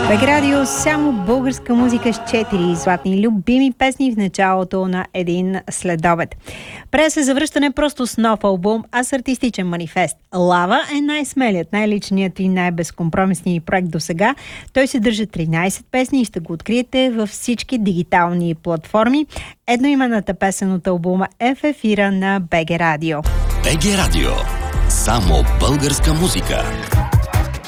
БГ Радио, само българска музика с 4 златни любими песни в началото на един следобед. Преди се завръща не просто с нов албум, а с артистичен манифест. Лава е най-смелият, най-личният и най-безкомпромисният проект до сега. Той се държа 13 песни и ще го откриете във всички дигитални платформи. Едноименната песен от албума е в ефира на БГ Радио. БГ Радио. Само българска музика.